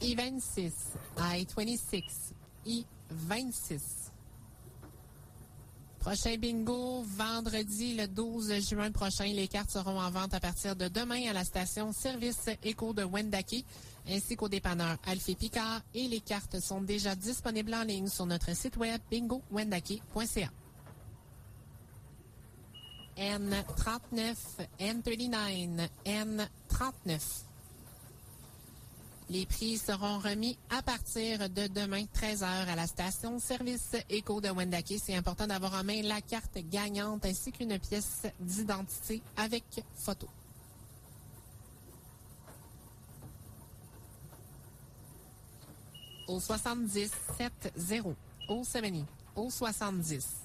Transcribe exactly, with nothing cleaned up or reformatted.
I vingt-six, I vingt-six, I vingt-six. Prochain bingo, vendredi le douze juin prochain. Les cartes seront en vente à partir de demain à la station Service Éco de Wendake, ainsi qu'au dépanneur Alphée Picard. Et les cartes sont déjà disponibles en ligne sur notre site web bingo wendake point c a. N trente-neuf, N trente-neuf, N trente-neuf. Les prix seront remis à partir de demain, treize heures, à la station Service Éco de Wendake. C'est important d'avoir en main la carte gagnante ainsi qu'une pièce d'identité avec photo. Au soixante-dix, sept zéro, au soixante-dix, au soixante-dix.